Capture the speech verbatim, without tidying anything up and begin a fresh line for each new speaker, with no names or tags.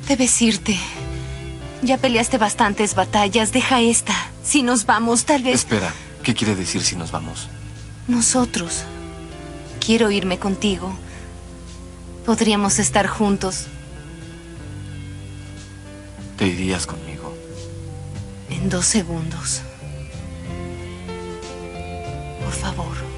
Debes irte. Ya peleaste bastantes batallas. Deja esta. Si nos vamos, tal vez...
Espera. ¿Qué quiere decir si nos vamos?
Nosotros. Quiero irme contigo. Podríamos estar juntos.
¿Te irías conmigo?
En dos segundos. Por favor.